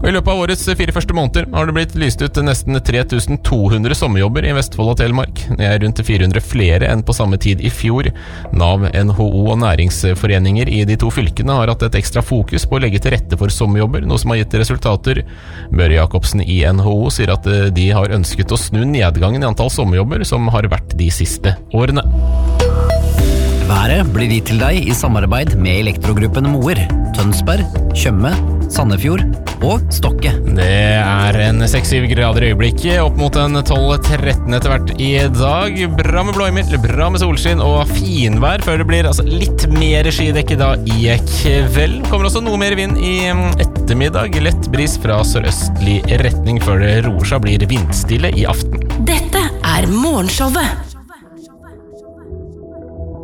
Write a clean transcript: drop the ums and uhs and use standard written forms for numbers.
I løpet av årets 4 første måneder har det blitt lyst ut nesten 3200 sommerjobber i Vestfold og Telemark. Det rundt 400 flere enn på samme tid i fjor. NAV, NHO og næringsforeninger i de 2 fylkene har hatt et ekstra fokus på å legge til rette for sommerjobber, noe som har gitt resultater. Børre Jacobsen i NHO sier at de har ønsket å snu nedgangen i antall sommerjobber som har vært de siste årene. Været blir gitt til deg i samarbeid med Elektrogruppen Moer, Tønsberg, Tjøme, Sandefjord og Stokke. Det en 6-7 grader i øyeblikket, opp mot en 12-13 etter hvert i dag. Bra med blåhimmel, bra med solskinn og finvær, før det blir litt mer skydekke da i kveld. Kommer også noe mer vind i ettermiddag, lett bris fra sørøstlig retning før det roer seg, blir vindstille i aften. Dette Morgenshowet.